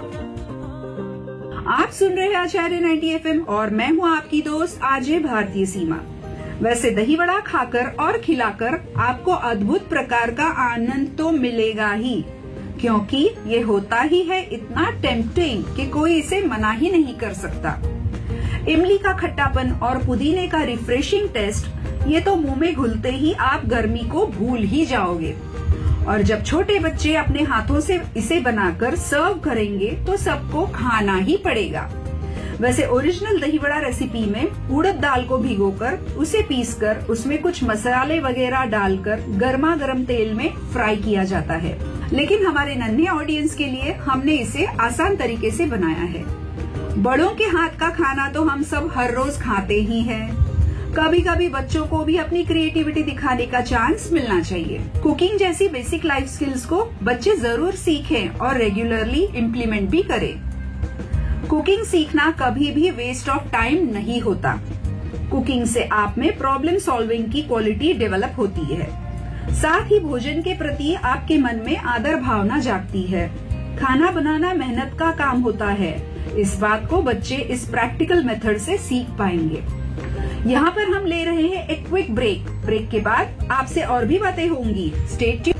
आप सुन रहे हैं आचार्य 90 FM और मैं हूं आपकी दोस्त आरजे भारतीय सीमा। वैसे दही वड़ा खाकर और खिलाकर आपको अद्भुत प्रकार का आनंद तो मिलेगा ही, क्योंकि ये होता ही है इतना टेम्पटिंग कि कोई इसे मना ही नहीं कर सकता। इमली का खट्टापन और पुदीने का रिफ्रेशिंग टेस्ट, ये तो मुंह में घुलते ही आप गर्मी को भूल ही जाओगे। और जब छोटे बच्चे अपने हाथों से इसे बनाकर सर्व करेंगे तो सबको खाना ही पड़ेगा। वैसे ओरिजिनल दही वड़ा रेसिपी में उड़द दाल को भिगोकर उसे पीसकर उसमें कुछ मसाले वगैरह डालकर गर्मा गर्म तेल में फ्राई किया जाता है, लेकिन हमारे नन्हे ऑडियंस के लिए हमने इसे आसान तरीके से बनाया है। बड़ों के हाथ का खाना तो हम सब हर रोज खाते ही हैं। कभी कभी बच्चों को भी अपनी क्रिएटिविटी दिखाने का चांस मिलना चाहिए। कुकिंग जैसी बेसिक लाइफ स्किल्स को बच्चे जरूर सीखें और रेगुलरली इम्प्लीमेंट भी करें। कुकिंग सीखना कभी भी वेस्ट ऑफ टाइम नहीं होता। कुकिंग से आप में प्रॉब्लम सॉल्विंग की क्वालिटी डेवलप होती है। साथ ही भोजन के प्रति आपके मन में आदर भावना जागती है। खाना बनाना मेहनत का काम होता है। इस बात को बच्चे इस प्रैक्टिकल मेथड से सीख पाएंगे। यहाँ पर हम ले रहे हैं एक क्विक ब्रेक के बाद आपसे और भी बातें होंगी। Stay tuned.